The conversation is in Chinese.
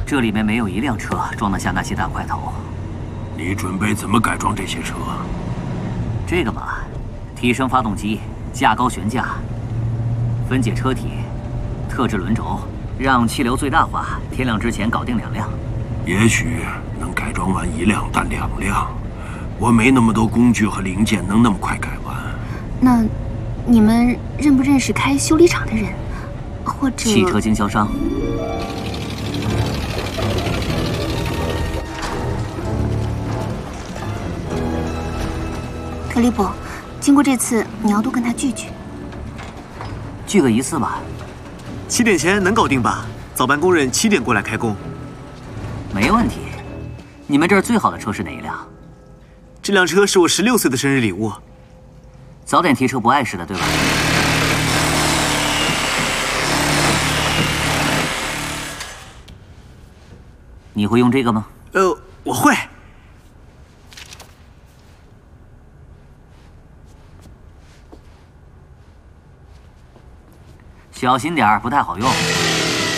这里面没有一辆车装得下那些大块头。 你准备怎么改装这些车？ 这个嘛，提升发动机，架高悬架，分解车体，特制轮轴，让气流最大化，天亮之前搞定2辆。 也许能改装完1辆，但2辆，我没那么多工具和零件，能那么快改完。 那，你们认不认识开修理厂的人，或者汽车经销商？ 特利伯，经过这次，你要多跟他聚聚。 聚个1次吧。 7点前能搞定吧？早班工人7点过来开工。 没问题。你们这儿最好的车是哪一辆？ 这辆车是我16岁的生日礼物。 早点提车不碍事的，对吧？你会用这个吗？ 我会。 小心点儿，不太好用。